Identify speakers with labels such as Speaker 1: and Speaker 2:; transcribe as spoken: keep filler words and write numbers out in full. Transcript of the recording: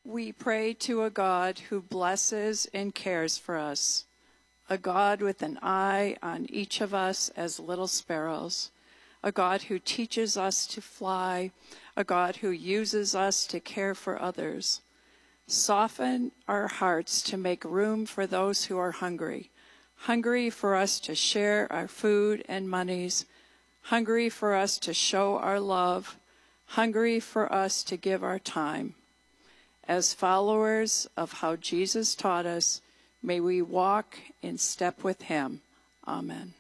Speaker 1: We pray to a God who blesses and cares for us, a God with an eye on each of us as little sparrows, a God who teaches us to fly, a God who uses us to care for others. Soften our hearts to make room for those who are hungry, hungry for us to share our food and monies, hungry for us to show our love, hungry for us to give our time. As followers of how Jesus taught us, may we walk in step with him. Amen.